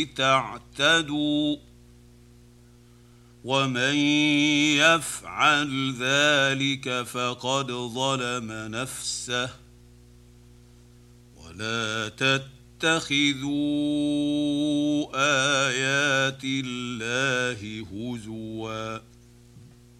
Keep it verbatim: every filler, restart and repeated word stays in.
تعتدوا ومن يفعل ذلك فقد ظلم نفسه ولا تتخذوا آيات الله هزوا